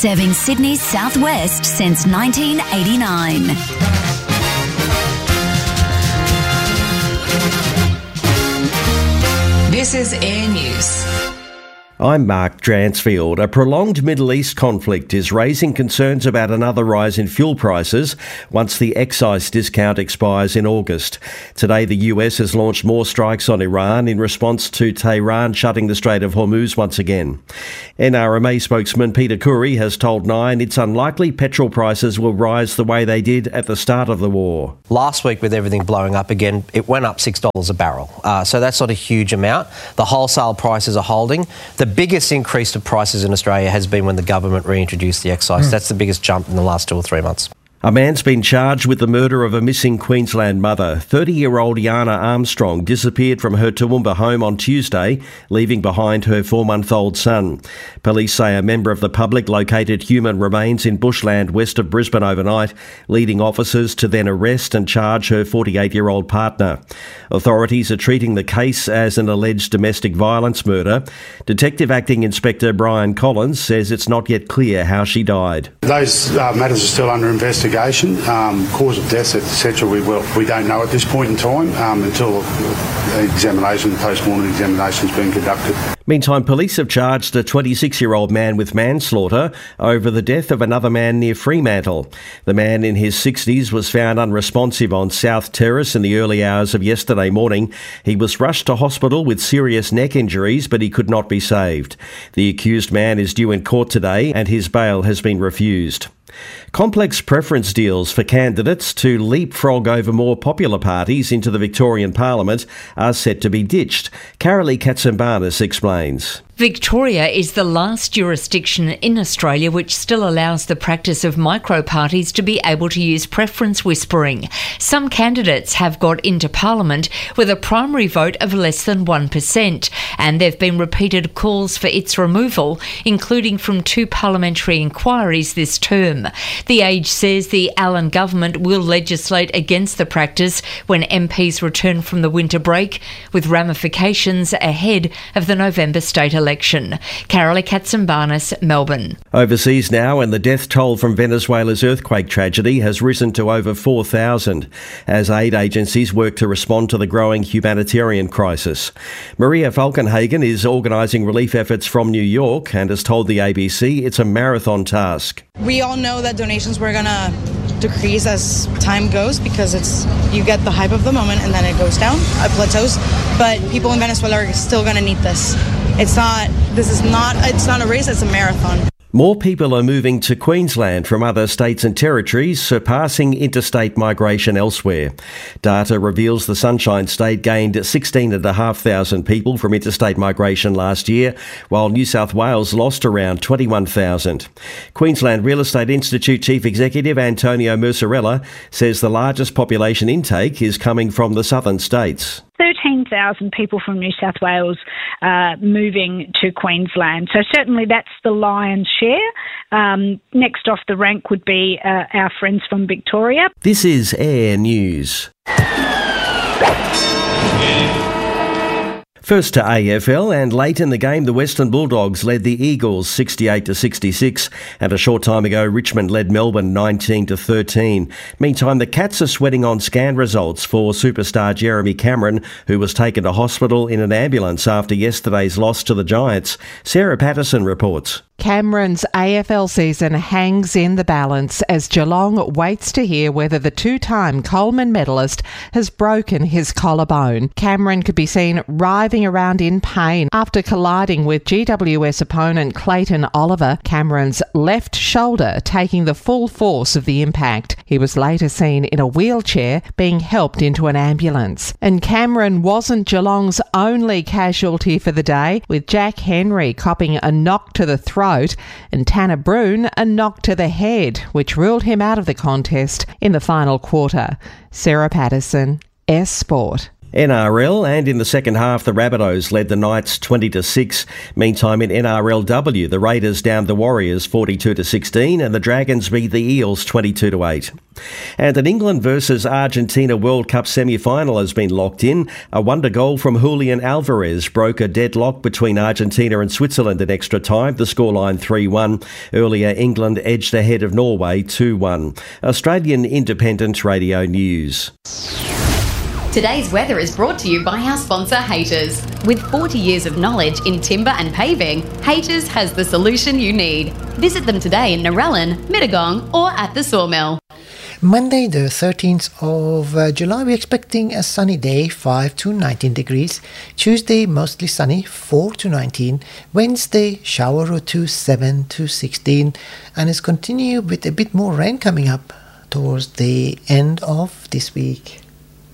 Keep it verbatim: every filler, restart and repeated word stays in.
Serving Sydney's southwest since nineteen eighty-nine. This is Air News. I'm Mark Dransfield. A prolonged Middle East conflict is raising concerns about another rise in fuel prices once the excise discount expires in August. Today, the U S has launched more strikes on Iran in response to Tehran shutting the Strait of Hormuz once again. N R M A spokesman Peter Khoury has told Nine it's unlikely petrol prices will rise the way they did at the start of the war. Last week, with everything blowing up again, it went up six dollars a barrel. Uh, so that's not a huge amount. The wholesale prices are holding. The biggest increase of prices in Australia has been when the government reintroduced the excise. Mm. That's the biggest jump in the last two or three months. A man's been charged with the murder of a missing Queensland mother. thirty-year-old Yana Armstrong disappeared from her Toowoomba home on Tuesday, leaving behind her four-month-old son. Police say a member of the public located human remains in bushland west of Brisbane overnight, leading officers to then arrest and charge her forty-eight-year-old partner. Authorities are treating the case as an alleged domestic violence murder. Detective Acting Inspector Brian Collins says it's not yet clear how she died. Those uh, matters are still under investigation. Um, cause of death, et cetera. We will, we don't know at this point in time um, until examination, post-mortem examination has been conducted. Meantime, police have charged a twenty-six-year-old man with manslaughter over the death of another man near Fremantle. The man in his sixties was found unresponsive on South Terrace in the early hours of yesterday morning. He was rushed to hospital with serious neck injuries, but he could not be saved. The accused man is due in court today and his bail has been refused. Complex preference deals for candidates to leapfrog over more popular parties into the Victorian Parliament are set to be ditched. Carolee Katsimbarnis explains. Victoria is the last jurisdiction in Australia which still allows the practice of micro-parties to be able to use preference whispering. Some candidates have got into Parliament with a primary vote of less than one percent, and there have been repeated calls for its removal, including from two parliamentary inquiries this term. The Age says the Allen government will legislate against the practice when M Ps return from the winter break, with ramifications ahead of the November state election. Carolee Katsimbarnis, Melbourne. Overseas now, and the death toll from Venezuela's earthquake tragedy has risen to over four thousand as aid agencies work to respond to the growing humanitarian crisis. Maria Falkenhagen is organising relief efforts from New York and has told the A B C it's a marathon task. We all know that donations were going to decrease as time goes because it's you get the hype of the moment and then it goes down, it plateaus. But people in Venezuela are still going to need this. It's not, this is not, it's not a race, it's a marathon. More people are moving to Queensland from other states and territories, surpassing interstate migration elsewhere. Data reveals the Sunshine State gained sixteen thousand five hundred people from interstate migration last year, while New South Wales lost around twenty-one thousand. Queensland Real Estate Institute Chief Executive Antonio Mercerella says the largest population intake is coming from the southern states. thirteen thousand people from New South Wales uh, moving to Queensland. So certainly that's the lion's share. Um, next off the rank would be uh, our friends from Victoria. This is Air News. First to A F L, and late in the game the Western Bulldogs led the Eagles sixty-eight to sixty-six, and a short time ago Richmond led Melbourne nineteen to thirteen. Meantime, the Cats are sweating on scan results for superstar Jeremy Cameron, who was taken to hospital in an ambulance after yesterday's loss to the Giants. Sarah Patterson reports. Cameron's A F L season hangs in the balance as Geelong waits to hear whether the two-time Coleman medalist has broken his collarbone. Cameron could be seen writhing around in pain after colliding with G W S opponent Clayton Oliver, Cameron's left shoulder taking the full force of the impact. He was later seen in a wheelchair being helped into an ambulance. And Cameron wasn't Geelong's only casualty for the day, with Jack Henry copping a knock to the throat and Tanner Bruhn a knock to the head, which ruled him out of the contest in the final quarter. Sarah Patterson, S Sport. N R L, and in the second half the Rabbitohs led the Knights twenty to six. Meantime in N R L W, the Raiders downed the Warriors forty-two to sixteen and the Dragons beat the Eels twenty-two to eight. And an England versus Argentina World Cup semi-final has been locked in. A wonder goal from Julian Alvarez broke a deadlock between Argentina and Switzerland in extra time, the scoreline three one. Earlier England edged ahead of Norway two one. Australian Independent Radio News. Today's weather is brought to you by our sponsor, Haters. With forty years of knowledge in timber and paving, Haters has the solution you need. Visit them today in Narellan, Mittagong or at the Sawmill. Monday the thirteenth of uh, July, we're expecting a sunny day, five to nineteen degrees. Tuesday, mostly sunny, four to nineteen. Wednesday, shower or two, seven to sixteen. And it's continue with a bit more rain coming up towards the end of this week.